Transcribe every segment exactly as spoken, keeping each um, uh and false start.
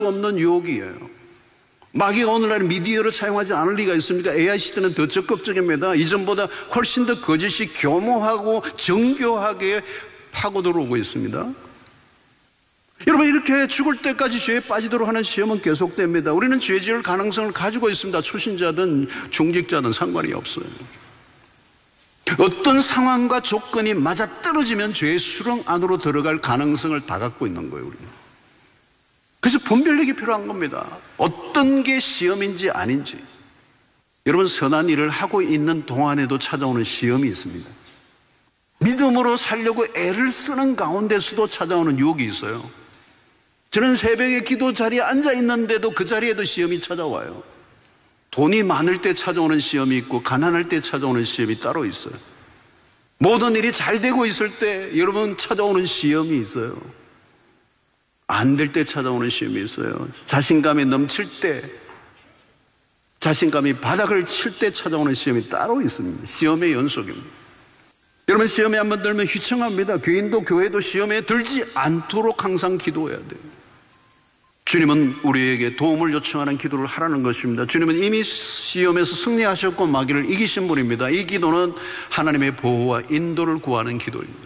없는 유혹이에요. 마귀가 오늘날 미디어를 사용하지 않을 리가 있습니까? 에이아이 시대는 더 적극적입니다. 이전보다 훨씬 더 거짓이 교모하고 정교하게 파고 들어오고 있습니다. 여러분, 이렇게 죽을 때까지 죄에 빠지도록 하는 시험은 계속됩니다. 우리는 죄 지을 가능성을 가지고 있습니다. 초신자든 중직자든 상관이 없어요. 어떤 상황과 조건이 맞아떨어지면 죄의 수렁 안으로 들어갈 가능성을 다 갖고 있는 거예요, 우리는. 그래서 분별력이 필요한 겁니다. 어떤 게 시험인지 아닌지. 여러분, 선한 일을 하고 있는 동안에도 찾아오는 시험이 있습니다. 믿음으로 살려고 애를 쓰는 가운데서도 찾아오는 유혹이 있어요. 저는 새벽에 기도 자리에 앉아 있는데도 그 자리에도 시험이 찾아와요. 돈이 많을 때 찾아오는 시험이 있고 가난할 때 찾아오는 시험이 따로 있어요. 모든 일이 잘 되고 있을 때 여러분 찾아오는 시험이 있어요. 안 될 때 찾아오는 시험이 있어요. 자신감이 넘칠 때, 자신감이 바닥을 칠 때 찾아오는 시험이 따로 있습니다. 시험의 연속입니다. 여러분, 시험에 한번 들면 휘청합니다. 교인도 교회도 시험에 들지 않도록 항상 기도해야 돼요. 주님은 우리에게 도움을 요청하는 기도를 하라는 것입니다. 주님은 이미 시험에서 승리하셨고 마귀를 이기신 분입니다. 이 기도는 하나님의 보호와 인도를 구하는 기도입니다.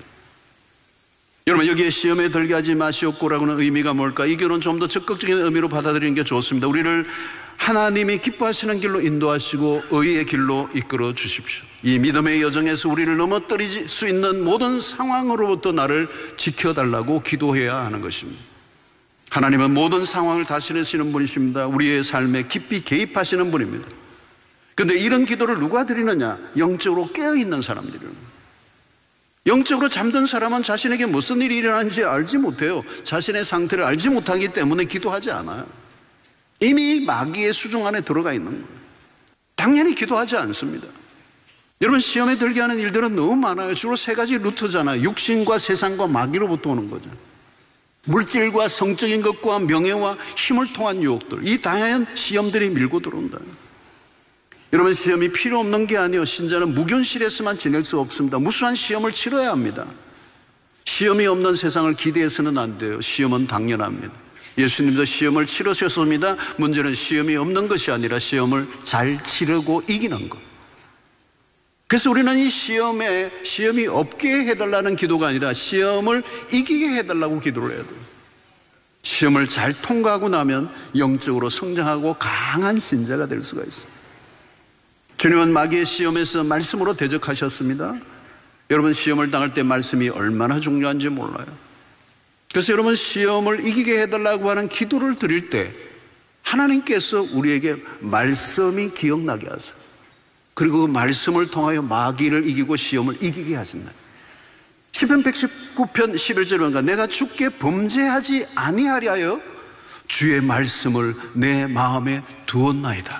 여러분, 여기에 시험에 들게 하지 마시옵고라고는 의미가 뭘까? 이 기도는 좀 더 적극적인 의미로 받아들이는 게 좋습니다. 우리를 하나님이 기뻐하시는 길로 인도하시고 의의 길로 이끌어 주십시오. 이 믿음의 여정에서 우리를 넘어뜨릴 수 있는 모든 상황으로부터 나를 지켜달라고 기도해야 하는 것입니다. 하나님은 모든 상황을 다스리시는 분이십니다. 우리의 삶에 깊이 개입하시는 분입니다. 그런데 이런 기도를 누가 드리느냐? 영적으로 깨어있는 사람들입니다. 영적으로 잠든 사람은 자신에게 무슨 일이 일어나는지 알지 못해요. 자신의 상태를 알지 못하기 때문에 기도하지 않아요. 이미 마귀의 수중 안에 들어가 있는 거예요. 당연히 기도하지 않습니다. 여러분, 시험에 들게 하는 일들은 너무 많아요. 주로 세 가지 루트잖아요. 육신과 세상과 마귀로부터 오는 거죠. 물질과 성적인 것과 명예와 힘을 통한 유혹들, 이 다양한 시험들이 밀고 들어온다. 여러분, 시험이 필요 없는 게 아니에요. 신자는 무균실에서만 지낼 수 없습니다. 무수한 시험을 치러야 합니다. 시험이 없는 세상을 기대해서는 안 돼요. 시험은 당연합니다. 예수님도 시험을 치르셨습니다. 문제는 시험이 없는 것이 아니라 시험을 잘 치르고 이기는 것. 그래서 우리는 이 시험에 시험이 없게 해달라는 기도가 아니라 시험을 이기게 해달라고 기도를 해야 돼요. 시험을 잘 통과하고 나면 영적으로 성장하고 강한 신자가 될 수가 있습니다. 주님은 마귀의 시험에서 말씀으로 대적하셨습니다. 여러분, 시험을 당할 때 말씀이 얼마나 중요한지 몰라요. 그래서 여러분, 시험을 이기게 해달라고 하는 기도를 드릴 때 하나님께서 우리에게 말씀이 기억나게 하세요. 그리고 그 말씀을 통하여 마귀를 이기고 시험을 이기게 하신다. 시편 백십구 편 십일 절에 보니까 내가 주께 범죄하지 아니하려 주의 말씀을 내 마음에 두었나이다.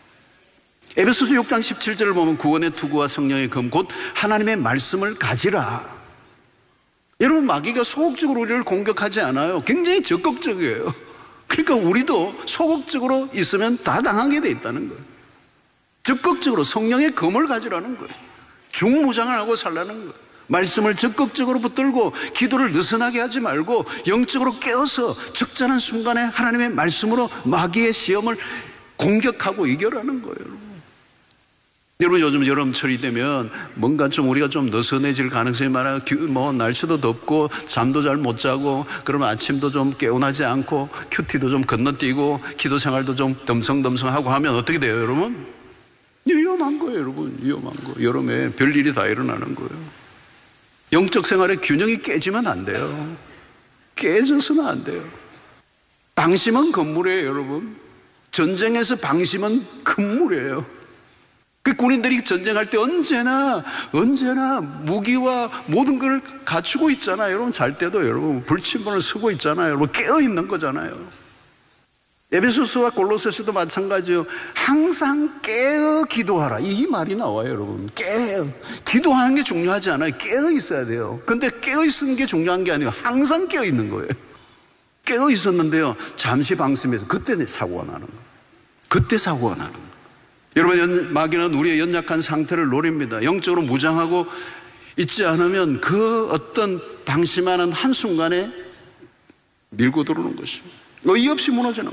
에베소서 육 장 십칠 절을 보면 구원의 투구와 성령의 검 곧 하나님의 말씀을 가지라. 여러분, 마귀가 소극적으로 우리를 공격하지 않아요. 굉장히 적극적이에요. 그러니까 우리도 소극적으로 있으면 다 당하게 돼 있다는 거예요. 적극적으로 성령의 검을 가지라는 거예요. 중무장을 하고 살라는 거예요. 말씀을 적극적으로 붙들고 기도를 느슨하게 하지 말고 영적으로 깨어서 적절한 순간에 하나님의 말씀으로 마귀의 시험을 공격하고 이겨라는 거예요. 여러분, 요즘 여름철이 되면 뭔가 좀 우리가 좀 느슨해질 가능성이 많아요. 뭐 날씨도 덥고 잠도 잘 못 자고 그러면 아침도 좀 개운하지 않고 큐티도 좀 건너뛰고 기도 생활도 좀 덤성덤성하고 하면 어떻게 돼요, 여러분? 위험한 거예요, 여러분. 위험한 거. 여름에 별일이 다 일어나는 거예요. 영적 생활의 균형이 깨지면 안 돼요. 깨져서는 안 돼요. 방심은 건물이에요, 여러분. 전쟁에서 방심은 금물이에요. 그 군인들이 전쟁할 때 언제나 언제나 무기와 모든 걸 갖추고 있잖아요. 여러분, 잘 때도 여러분 불침번을 쓰고 있잖아요. 여러분, 깨어 있는 거잖아요. 에베소서와 골로새서도 마찬가지예요. 항상 깨어 기도하라, 이 말이 나와요. 여러분, 깨어 기도하는 게 중요하지 않아요. 깨어 있어야 돼요. 근데 깨어 있는 게 중요한 게 아니에요. 항상 깨어 있는 거예요. 깨어 있었는데요, 잠시 방심해서 그때 사고가 나는 거예요. 그때 사고가 나는 거예요. 여러분, 마귀는 우리의 연약한 상태를 노립니다. 영적으로 무장하고 있지 않으면 그 어떤 방심하는 한순간에 밀고 들어오는 것입니다. 의의 없이 무너지는